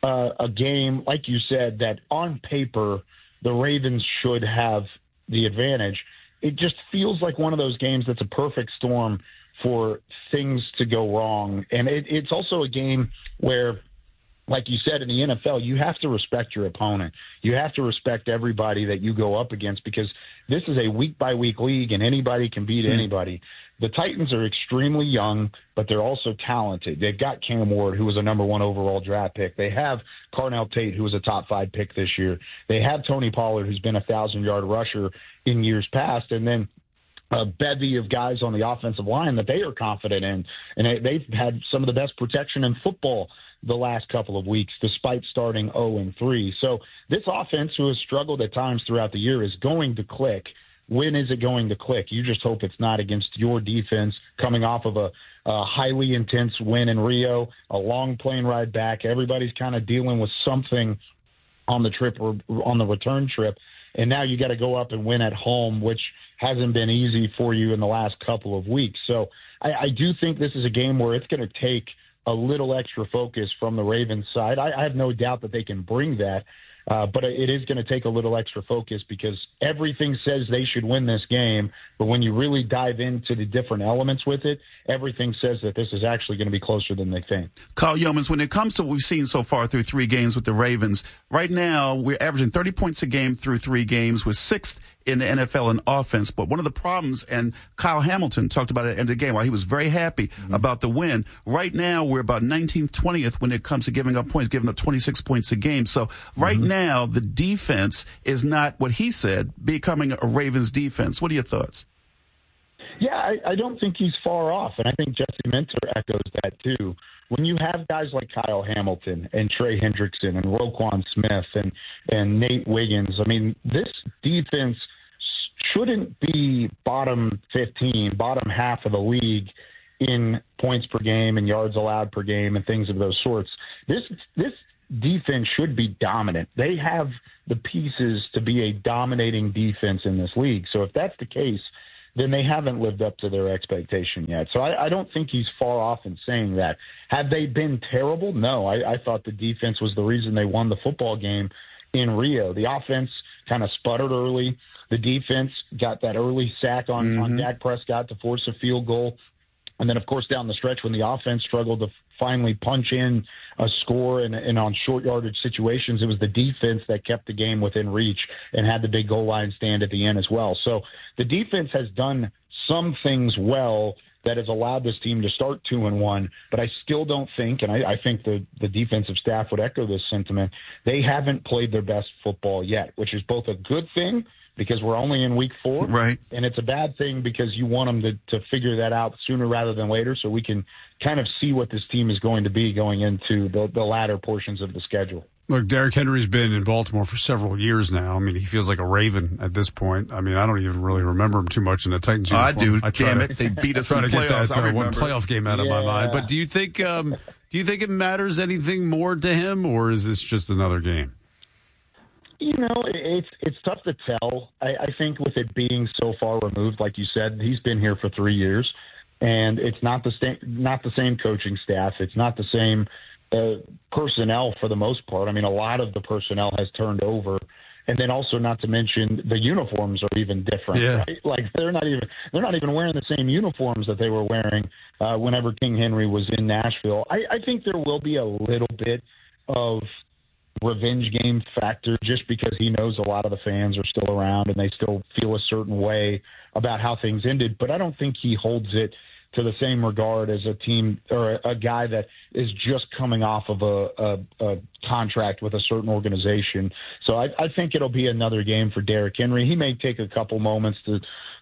a game, like you said, that on paper the Ravens should have the advantage, it just feels like one of those games that's a perfect storm for things to go wrong. And it's also a game where, like you said, in the NFL, you have to respect your opponent. You have to respect everybody that you go up against, because this is a week-by-week league and anybody can beat anybody. The Titans are extremely young, but they're also talented. They've got Cam Ward, who was a number one overall draft pick. They have Carnell Tate, who was a top 5 pick this year. They have Tony Pollard, who's been a 1,000-yard rusher in years past. And then a bevy of guys on the offensive line that they are confident in. And they've had some of the best protection in football the last couple of weeks, despite starting 0-3. So this offense, who has struggled at times throughout the year, is going to click. When is it going to click? You just hope it's not against your defense coming off of a highly intense win in Rio, a long plane ride back. Everybody's kind of dealing with something on the trip or on the return trip. And now you got to go up and win at home, which hasn't been easy for you in the last couple of weeks. So I do think this is a game where it's going to take a little extra focus from the Ravens side. I have no doubt that they can bring that. But it is going to take a little extra focus because everything says they should win this game. But when you really dive into the different elements with it, everything says that this is actually going to be closer than they think. Kyle Yeomans, when it comes to what we've seen so far through 3 games with the Ravens, right now we're averaging 30 points a game through 3 games. We're 6th in the NFL in offense. But one of the problems, and Kyle Hamilton talked about it at the end of the game, while he was very happy about the win, right now we're about 19th, 20th when it comes to giving up points, giving up 26 points a game. So right now the defense is not what he said, becoming a Ravens defense. What are your thoughts? Yeah, I don't think he's far off, and I think Jesse Minter echoes that too. When you have guys like Kyle Hamilton and Trey Hendrickson and Roquan Smith and Nate Wiggins, I mean, this defense shouldn't be bottom 15, bottom half of the league in points per game and yards allowed per game and things of those sorts. This defense should be dominant. They have the pieces to be a dominating defense in this league. So if that's the case, then they haven't lived up to their expectation yet. So I don't think he's far off in saying that. Have they been terrible? No. I thought the defense was the reason they won the football game in Rio. The offense kind of sputtered early. The defense got that early sack on Dak Prescott to force a field goal. And then, of course, down the stretch when the offense struggled to finally punch in a score and on short yardage situations, it was the defense that kept the game within reach and had the big goal line stand at the end as well. So the defense has done some things well that has allowed this team to start 2-1, but I still don't think, and I think the defensive staff would echo this sentiment, they haven't played their best football yet, which is both a good thing because we're only in week 4. Right. And it's a bad thing because you want them to figure that out sooner rather than later so we can kind of see what this team is going to be going into the latter portions of the schedule. Look, Derrick Henry's been in Baltimore for several years now. I mean, he feels like a Raven at this point. I mean, I don't even really remember him too much in the Titans uniform. I do. Damn it. They beat us in the playoffs. Try to get that one playoff game out of my mind. But do you think it matters anything more to him, or is this just another game? You know, it's tough to tell. I think with it being so far removed, like you said, he's been here for 3 years, and it's not the same coaching staff. It's not the same personnel for the most part. I mean, a lot of the personnel has turned over, and then also not to mention the uniforms are even different. Yeah. Right? Like they're not even wearing the same uniforms that they were wearing whenever King Henry was in Nashville. I think there will be a little bit of revenge game factor just because he knows a lot of the fans are still around and they still feel a certain way about how things ended. But I don't think he holds it to the same regard as a team or a guy that is just coming off of a contract with a certain organization. So I think it'll be another game for Derrick Henry. He may take a couple moments to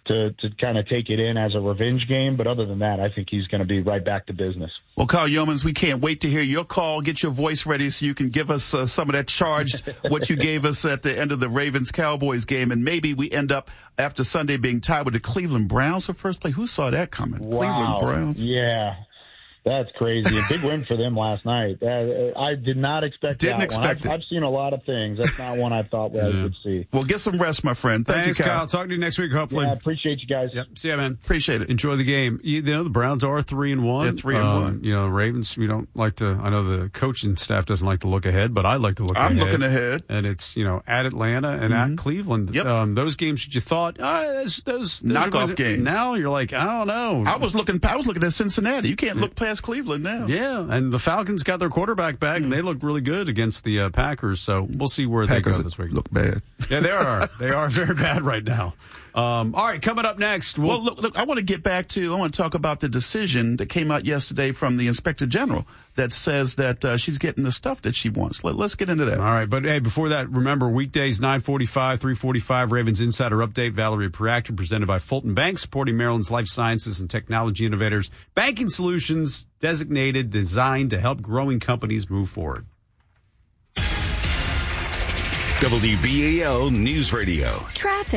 kind of take it in as a revenge game, but other than that, I think he's going to be right back to business. Well, Kyle Yeomans, we can't wait to hear your call. Get your voice ready so you can give us some of that charged, what you gave us at the end of the Ravens-Cowboys game, and maybe we end up after Sunday being tied with the Cleveland Browns for first place. Who saw that coming? Wow. Cleveland Browns. Yeah. That's crazy. A big win for them last night. I did not expect that one. I've seen a lot of things. That's not one I thought I would see. Well, get some rest, my friend. Thanks, you, Kyle. Talk to you next week, hopefully. Yeah, appreciate you guys. Yep. See ya, man. Appreciate it. Enjoy the game. You know, the Browns are 3-1. Yeah, 3-1. You know, Ravens, we don't like to, I know the coaching staff doesn't like to look ahead, but I like to look ahead. I'm looking ahead. And it's, at Atlanta and at Cleveland. Yep. Those games that you thought, those knockoff games. Now you're like, I don't know. I was looking at Cincinnati. You can't look past Cleveland now. Yeah, and the Falcons got their quarterback back, and they looked really good against the Packers. So we'll see where they go this week. Look bad. Yeah, they are. They are very bad right now. All right, coming up next. Well, look, I want to talk about the decision that came out yesterday from the Inspector General that says that she's getting the stuff that she wants. Let's get into that. All right, but hey, before that, remember, weekdays 9:45, 3:45, Ravens Insider Update. Valerie Preactor, presented by Fulton Bank, supporting Maryland's life sciences and technology innovators. Banking solutions designated, designed to help growing companies move forward. WBAL News Radio. Traffic.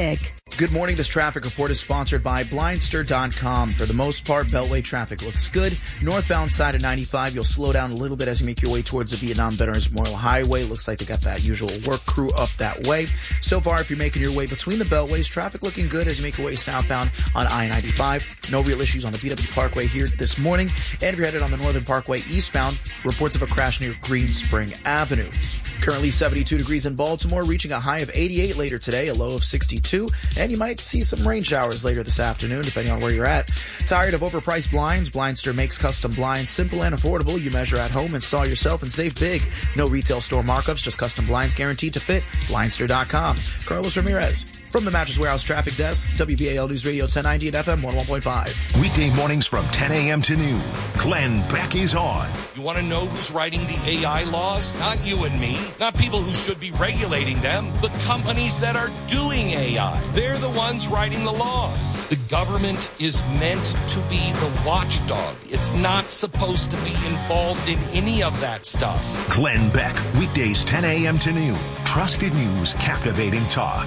Good morning. This traffic report is sponsored by Blindster.com. For the most part, Beltway traffic looks good. Northbound side of 95, you'll slow down a little bit as you make your way towards the Vietnam Veterans Memorial Highway. Looks like they got that usual work crew up that way. So far, if you're making your way between the Beltways, traffic looking good as you make your way southbound on I-95. No real issues on the BW Parkway here this morning. And if you're headed on the Northern Parkway eastbound, reports of a crash near Green Spring Avenue. Currently 72 degrees in Baltimore, reaching a high of 88 later today, a low of 62. And you might see some rain showers later this afternoon, depending on where you're at. Tired of overpriced blinds? Blindster makes custom blinds simple and affordable. You measure at home, install yourself, and save big. No retail store markups, just custom blinds guaranteed to fit. Blindster.com. Carlos Ramirez from the Mattress Warehouse Traffic Desk, WBAL News Radio 1090 and FM 101.5. Weekday mornings from 10 a.m. to noon. Glenn Beck is on. You want to know who's writing the AI laws? Not you and me. Not people who should be regulating them. The companies that are doing AI. They're the ones writing the laws. The government is meant to be the watchdog. It's not supposed to be involved in any of that stuff. Glenn Beck, weekdays 10 a.m. to noon. Trusted news, captivating talk.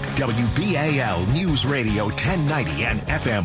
WBAL News Radio 1090 and FM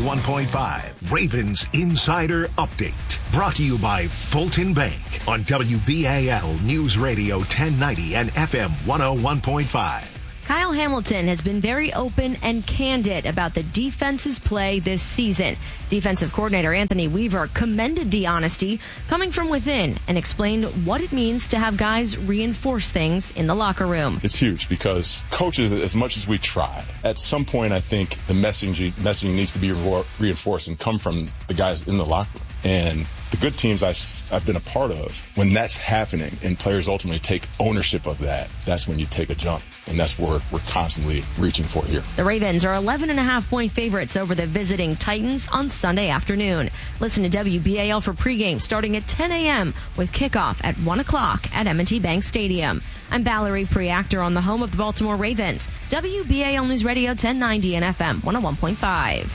101.5. Ravens Insider Update. Brought to you by Fulton Bank on WBAL News Radio 1090 and FM 101.5. Kyle Hamilton has been very open and candid about the defense's play this season. Defensive coordinator Anthony Weaver commended the honesty coming from within and explained what it means to have guys reinforce things in the locker room. It's huge because coaches, as much as we try, at some point I think the messaging needs to be reinforced and come from the guys in the locker room. And the good teams I've been a part of, when that's happening and players ultimately take ownership of that, that's when you take a jump. And that's what we're constantly reaching for here. The Ravens are 11.5-point favorites over the visiting Titans on Sunday afternoon. Listen to WBAL for pregame starting at 10 a.m. with kickoff at 1 o'clock at M&T Bank Stadium. I'm Valerie Preactor on the home of the Baltimore Ravens. WBAL News Radio 1090 and FM 101.5.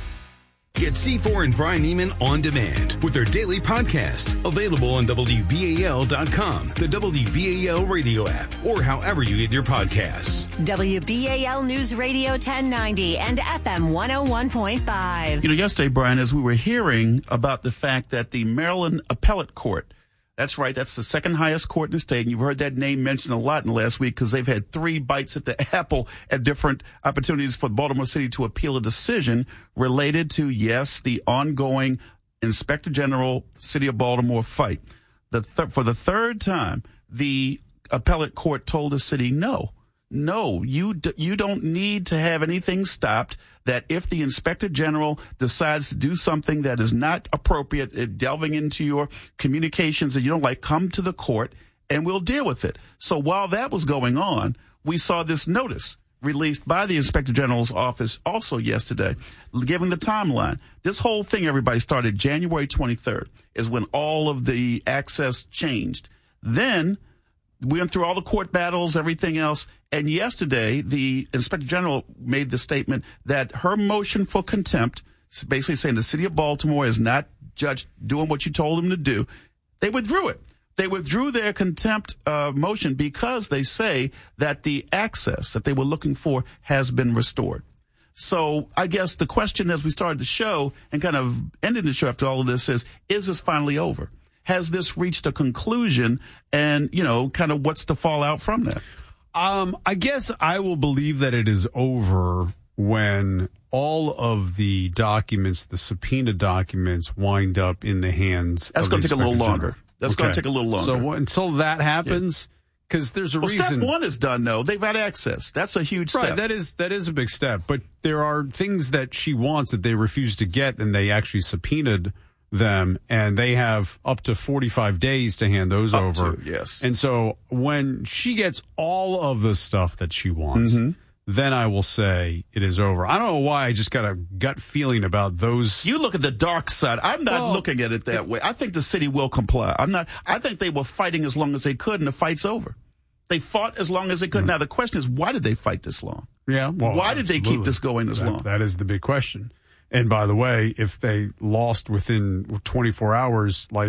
Get C4 and Brian Neiman on demand with their daily podcast, available on WBAL.com, the WBAL radio app, or however you get your podcasts. WBAL News Radio 1090 and FM 101.5. You know, yesterday, Brian, as we were hearing about the fact that the Maryland Appellate Court, that's right, that's the second highest court in the state, and you've heard that name mentioned a lot in the last week because they've had 3 bites at the apple at different opportunities for Baltimore City to appeal a decision related to, yes, the ongoing Inspector General City of Baltimore fight. For the third time, the appellate court told the city, no, you don't need to have anything stopped. That if the Inspector General decides to do something that is not appropriate, delving into your communications that you don't like, come to the court and we'll deal with it. So while that was going on, we saw this notice released by the Inspector General's office also yesterday, giving the timeline. This whole thing, everybody, started January 23rd is when all of the access changed. Then we went through all the court battles, everything else. And yesterday, the Inspector General made the statement that her motion for contempt, basically saying the city of Baltimore is not judged doing what you told them to do, they withdrew it. They withdrew their contempt motion because they say that the access that they were looking for has been restored. So I guess the question as we started the show and kind of ended the show after all of this is this finally over? Has this reached a conclusion? And, you know, kind of what's the fallout from that? I guess I will believe that it is over when all of the documents, the subpoena documents, wind up in the hands That's of going to take a little longer. General. That's going to take a little longer. So until that happens, because there's a reason. Step 1 is done, though. They've had access. That's a huge step. Right, that is a big step. But there are things that she wants that they refuse to get, and they actually subpoenaed them, and they have up to 45 days to hand those over. Yes. And so when she gets all of the stuff that she wants, then I will say it is over. I don't know why I just got a gut feeling about those. You look at the dark side. I'm not looking at it that way. I think the city will comply. I think they were fighting as long as they could, and the fight's over. They fought as long as they could. Now, the question is, why did they fight this long? Yeah. Well, why did they keep this going this long? That is the big question. And by the way, if they lost within 24 hours, like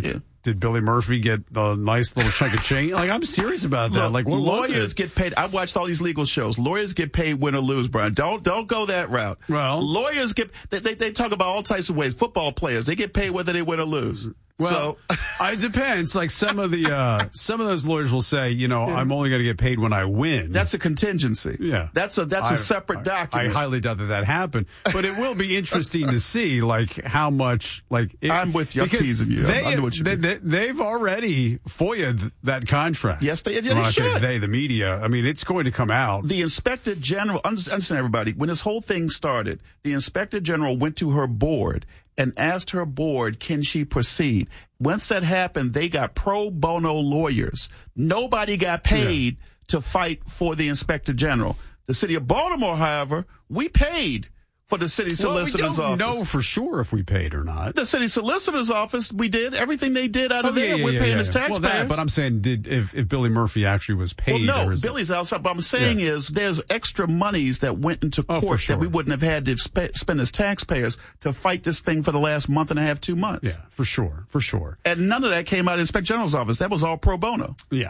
Did Billy Murphy get a nice little chunk of change? Like, I'm serious about that. Look, like, what lawyers get paid. I've watched all these legal shows. Lawyers get paid win or lose, Brian. Don't go that route. Well, lawyers get they talk about all types of ways. Football players, they get paid whether they win or lose. Well, it depends. Like some of those lawyers will say, I'm only going to get paid when I win. That's a contingency. Yeah, that's a separate document. I highly doubt that happened, but it will be interesting to see how much. I'm with you. I'm teasing you. I know what you mean. They've already FOIA'd that contract. Yes, they should. When I say they, the media. I mean, it's going to come out. The Inspector General. Understand, everybody. When this whole thing started, the Inspector General went to her board and asked her board, can she proceed? Once that happened, they got pro bono lawyers. Nobody got paid to fight for the Inspector General. The city of Baltimore, however, we paid for the city solicitor's office. We don't know for sure if we paid or not. The city solicitor's office, we did. Everything they did out of there, we're paying as taxpayers. Well, but I'm saying, if Billy Murphy actually was paid? Well, no, Billy's outside. But I'm saying is there's extra monies that went into court that we wouldn't have had to spend as taxpayers to fight this thing for the last month and a half, 2 months. Yeah, for sure. And none of that came out of the Inspector General's office. That was all pro bono. Yeah.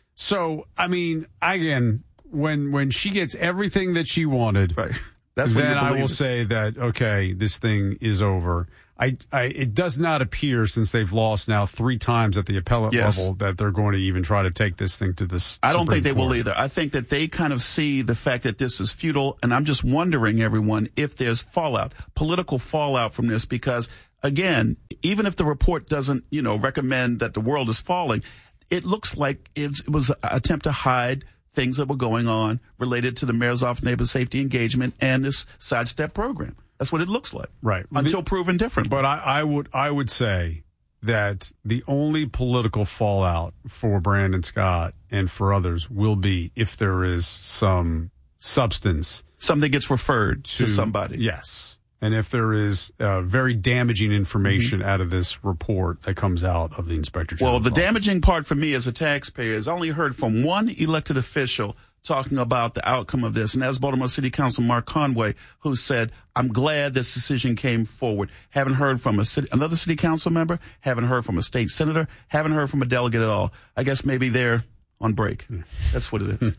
So, I mean, again, when she gets everything that she wanted, right. Then I will say that, okay, this thing is over. It does not appear, since they've lost now 3 times at the appellate level, that they're going to even try to take this thing to this I don't think they Supreme Court. will either. I think that they kind of see the fact that this is futile, and I'm just wondering, everyone, if there's political fallout from this, because, again, even if the report doesn't, recommend that the world is falling, it looks like it was an attempt to hide things that were going on related to the Mayor's Office of Neighborhood Safety Engagement and this sidestep program. That's what it looks like. Right. Until proven different. But I would say that the only political fallout for Brandon Scott and for others will be if there is some substance. Something gets referred to somebody. Yes. And if there is very damaging information out of this report that comes out of the Inspector General's Well, the office. damaging part for me as a taxpayer is I only heard from one elected official talking about the outcome of this, and that's Baltimore City Council Mark Conway, who said, I'm glad this decision came forward. Haven't heard from another city council member, haven't heard from a state senator, haven't heard from a delegate at all. I guess maybe they're on break. That's what it is.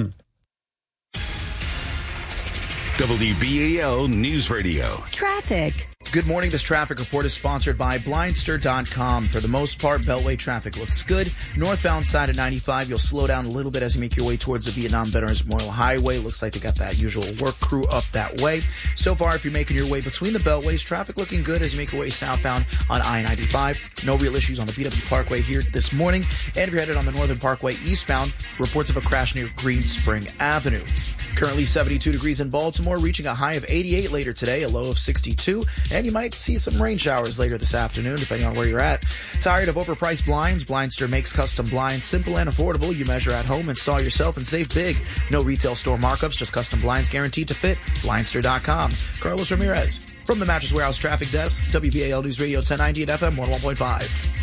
WBAL News Radio. Traffic. Good morning. This traffic report is sponsored by Blindster.com. For the most part, Beltway traffic looks good. Northbound side of 95, you'll slow down a little bit as you make your way towards the Vietnam Veterans Memorial Highway. Looks like they got that usual work crew up that way. So far, if you're making your way between the Beltways, traffic looking good as you make your way southbound on I-95. No real issues on the BW Parkway here this morning. And if you're headed on the Northern Parkway eastbound, reports of a crash near Green Spring Avenue. Currently 72 degrees in Baltimore, reaching a high of 88 later today, a low of 62. And you might see some rain showers later this afternoon, depending on where you're at. Tired of overpriced blinds? Blindster makes custom blinds simple and affordable. You measure at home, install yourself, and save big. No retail store markups, just custom blinds guaranteed to fit. Blindster.com. Carlos Ramirez from the Mattress Warehouse Traffic Desk, WBAL News Radio 1090 at FM 101.5.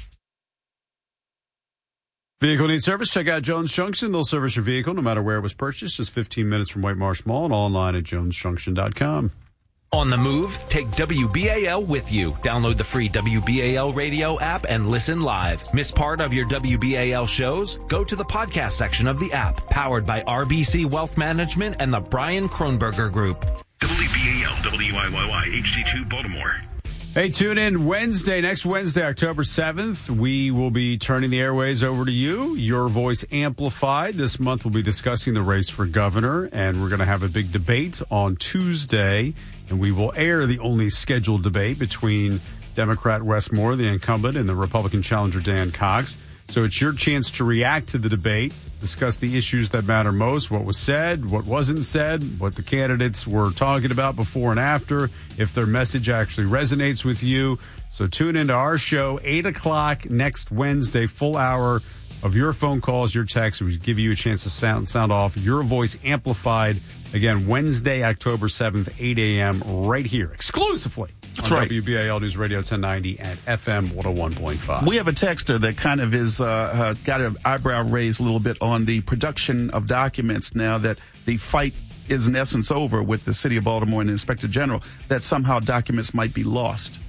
Vehicle needs service? Check out Jones Junction. They'll service your vehicle no matter where it was purchased. Just 15 minutes from White Marsh Mall and online at jonesjunction.com. On the move, take WBAL with you. Download the free WBAL radio app and listen live. Miss part of your WBAL shows? Go to the podcast section of the app. Powered by RBC Wealth Management and the Brian Kronberger Group. WBAL, WIYY, HD2 Baltimore. Hey, tune in next Wednesday, October 7th. We will be turning the airways over to you, your voice amplified. This month we'll be discussing the race for governor, and we're going to have a big debate on Tuesday, and we will air the only scheduled debate between Democrat Wes Moore, the incumbent, and the Republican challenger Dan Cox. So it's your chance to react to the debate, discuss the issues that matter most, what was said, what wasn't said, what the candidates were talking about before and after, if their message actually resonates with you. So tune into our show, 8 o'clock next Wednesday, full hour of your phone calls, your texts. We give you a chance to sound off your voice amplified. Again, Wednesday, October 7th, 8 a.m. right here, exclusively. That's on right. WBAL News Radio 1090 and FM 101.5. We have a texter that kind of is got an eyebrow raised a little bit on the production of documents now that the fight is in essence over with the city of Baltimore and the Inspector General, that somehow documents might be lost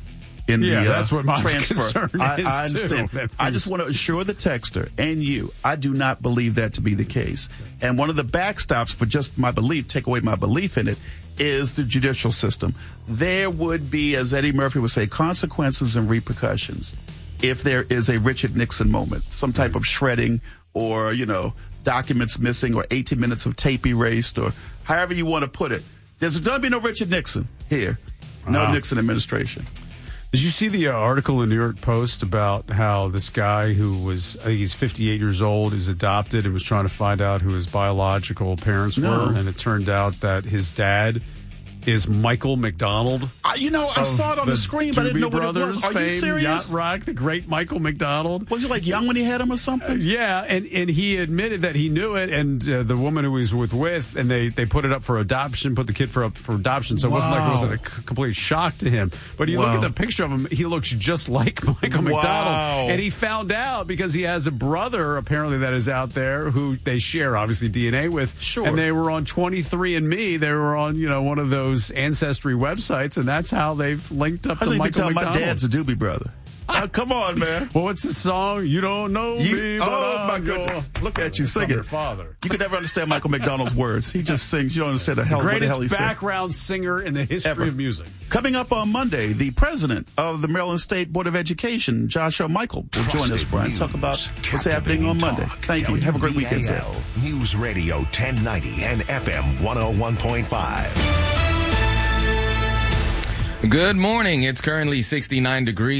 in the that's what my transfer. concern I is, understand. too. I just want to assure the texter and you, I do not believe that to be the case. And one of the backstops for just my belief, take away my belief in it, is the judicial system. There would be, as Eddie Murphy would say, consequences and repercussions if there is a Richard Nixon moment, some type of shredding or, documents missing or 18 minutes of tape erased or however you want to put it. There's going to be no Richard Nixon here. No Nixon administration. Did you see the article in the New York Post about how this guy who was, I think he's 58 years old, is adopted and was trying to find out who his biological parents were? And it turned out that his dad is Michael McDonald. I saw it on the screen, but I didn't know what it was. Are you serious? Yacht Rock, the great Michael McDonald. Was he like young when he had him or something? Yeah, and he admitted that he knew it, and the woman who he was with, and they put it up for adoption, put the kid up for adoption, so it wasn't a complete shock to him. But you look at the picture of him, he looks just like Michael McDonald. And he found out because he has a brother, apparently, that is out there who they share, obviously, DNA with. Sure. And they were on 23andMe. They were on, one of those ancestry websites, and that's how they've linked up to Michael McDonald. My dad's a Doobie Brother. Come on, man. Well, what's the song? You don't know me, but my goodness. Look at you singing. Your father. You could never understand Michael McDonald's words. He just sings. You don't understand what the hell he greatest said. background singer in the history of music. Coming up on Monday, the president of the Maryland State Board of Education, Joshua Michael, will join us, Brian. Talk about what's happening on Monday. Thank you. Have a great weekend, sir. News Radio 1090 and FM 101.5. Good morning. It's currently 69 degrees.